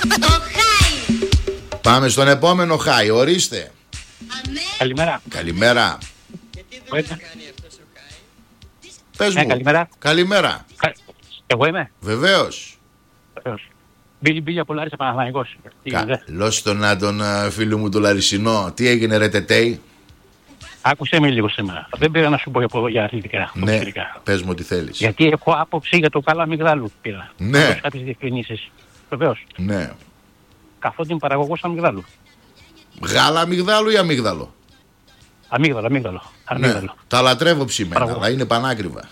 Πάμε στον επόμενο Χάι, ορίστε. Καλημέρα. Καλημέρα. Πες μου. Καλημέρα. Καλημέρα. Εγώ είμαι. Βεβαίως. Μπίλια από Λάρισα, Παναθηναϊκός. Καλώς τον φίλο μου του Λαρισινό. Τι έγινε ρε Τετέι? Άκουσε με λίγο σήμερα. Δεν πήρα να σου πω για αθλητικά. Ναι, πες μου τι θέλεις. Γιατί έχω άποψη για το καλά αμυγδάλου πήρα. Ναι. Κάποιες διευκρινήσεις. Βεβαίως. Ναι. Καθότι είμαι παραγωγός αμυγδάλου. Γάλα αμυγδάλου ή αμύγδαλο? Αμύγδαλο. Ναι. Τα λατρεύω ψημένα, αλλά είναι πανάκριβα.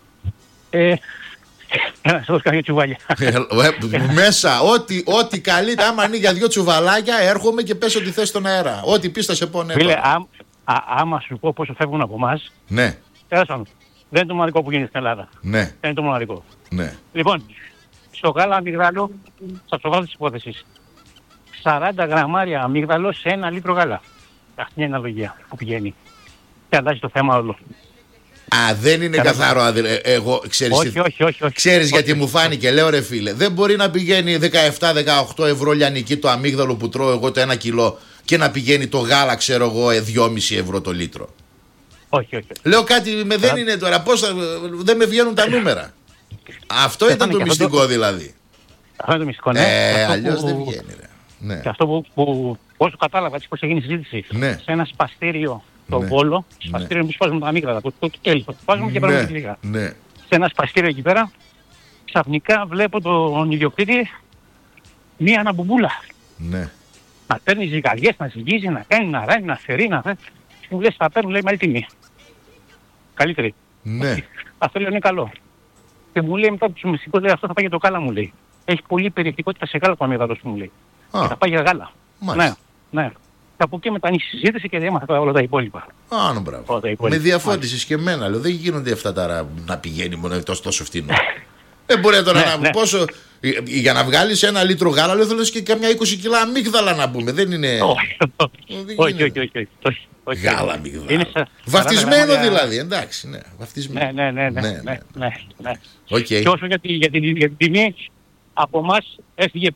Σε δώσω κάποια τσουβάλια. Μέσα, ό,τι καλύτερα. Άμα είναι για 2 τσουβαλάκια, έρχομαι και πες ό,τι θες στον αέρα. Ό,τι πεις θα σε πω ναι. Φίλε, άμα σου πω πόσο φεύγουν από εμάς, ναι. δεν είναι το μοναδικό που γίνεται στην Ελλάδα. Ναι. Δεν είναι το μοναδικό. Ναι. Λοιπόν, στο γάλα αμυγδάλου, θα το βάλω της υπόθεσης. 40 γραμμάρια αμύγδαλο σε 1 λίτρο γάλα. Αυτή είναι η αναλογία που πηγαίνει. Και αλλάζει το θέμα όλο. Α, δεν είναι καθαρό. Εγώ ξέρεις γιατί μου φάνηκε, λέω ρε φίλε. Δεν μπορεί να πηγαίνει 17-18 ευρώ λιανική το αμύγδαλο που τρώω εγώ το 1 κιλό και να πηγαίνει το γάλα, ξέρω εγώ, 2,5 ευρώ το λίτρο. Όχι. Λέω κάτι δεν είναι τώρα. Δεν με βγαίνουν τα νούμερα. Αυτό ήταν το μυστικό δηλαδή. Αυτό είναι το μυστικό, ναι. Αλλιώς δεν βγαίνει. Ναι. Και αυτό που όσο κατάλαβα, πώς έγινε η συζήτηση, ναι. σε ένα σπαστήριο το Βόλο, σπαστήριο που σπάζουμε τα αμύγδαλα, το τέλος, το σπάζουμε και παίρνουμε τη λίγα. Ναι. Σε ένα σπαστήριο εκεί πέρα, ξαφνικά βλέπω τον ιδιοκτήτη μία αναμπομπούλα. Ναι. Να παίρνει ζυγαριές, να ζυγίζει, να κάνει, να ράνει, να φερεί, να φέρει. Μου λες θα παίρνουν, λέει, με άλλη τιμή. Καλύτερη. Ναι. Αυτό λέει είναι καλό. Και μου λέει μετά του μυστικού, λέει αυτό θα πάει για το γάλα, μου λέει. Έχει πολύ περιεκτικότητα σε γάλα το αμύγδαλο, μου λέει. Και θα πάει για γάλα. Ναι. Και από εκεί μετά η συζήτηση και έμαθα όλα τα υπόλοιπα. Άνω, μπράβο. Με διαφώτισες και εμένα, λέω. Δεν γίνονται αυτά τα να πηγαίνει μόνο τόσο φτηνό. Δεν μπορεί τώρα να πόσο. Για να βγάλεις 1 λίτρο γάλα, λέω θέλεις και καμιά 20 κιλά αμύγδαλα να πούμε. Δεν είναι. Όχι. Γάλα αμύγδαλα. Βαφτισμένο δηλαδή, εντάξει. Ναι, βαφτισμένο. Ναι. Και όσο για την τιμή, από εμάς έφυγε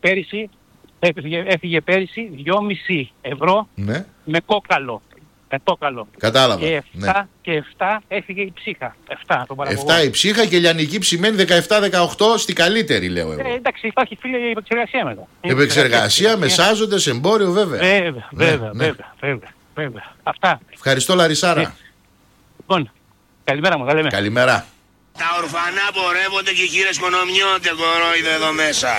πέρυσι 2,5 ευρώ με κόκαλο. Κατάλαβα. Και 7 έφυγε η ψύχα. 7 η ψύχα και λιανική ψημένη 17-18 στη καλύτερη, λέω εγώ. Εντάξει, υπάρχει φίλε η επεξεργασία μετά. Επεξεργασία, μεσάζοντες, εμπόριο, βέβαια. Βέβαια. Αυτά. Ευχαριστώ, Λαρισάρα. Λοιπόν, καλημέρα μου, τα λέμε. Καλημέρα. Τα ορφανά πορεύονται και οι χείρες κονομιώνται, κορόιδε εδώ μέσα.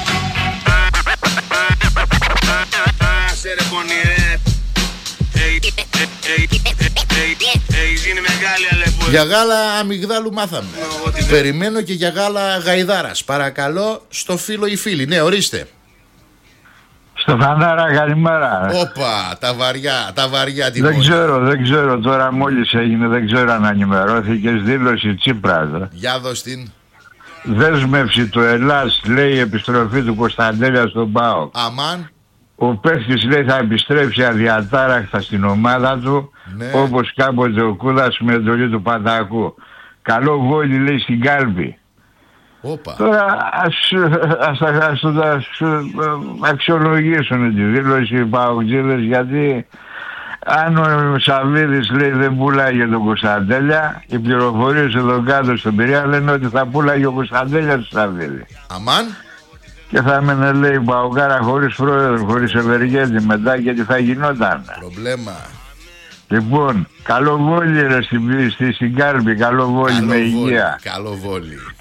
Άσε ρε πονηρέ. Είναι μεγάλη αλεπού. Για γάλα αμυγδάλου μάθαμε. Περιμένω και για γάλα γαϊδάρας. Παρακαλώ στο φίλο ή φίλη. Ναι, ορίστε. Στο Φανάρα, καλημέρα. Όπα, τα βαριά δεν ξέρω τώρα μόλις έγινε, δεν ξέρω αν ενημερώθηκες, δήλωση Τσίπρας. Για δώσ' την. Δέσμευση του Ελλάς, λέει, επιστροφή του Κωνσταντέλια στον ΠΑΟΚ. Αμάν. Ο παίχτης, λέει, θα επιστρέψει αδιατάραχτα στην ομάδα του, όπως κάποτε ο Κούδας με εντολή του Παντακού. Καλό βόλι, λέει, στην κάλπη. Όπα. Τώρα ας αξιολογήσουν τη δήλωση οι παοκτζίδες, γιατί αν ο Σαββίδης, λέει, δεν πουλάγε τον Κωνσταντέλια, οι πληροφορίες εδώ κάτω στον Πειραιά λένε ότι θα πουλάγε ο Κωνσταντέλια του Σαββίδη. Αμάν. Και θα έμενε, λέει, Παοκάρα χωρίς πρόεδρο, χωρίς Ευεργέτη μετά, και τι θα γινόταν. Προβλέμα. Λοιπόν, καλό βόλι ρε στην Κάρπη, καλό βόλι με υγεία. Καλό βόλι.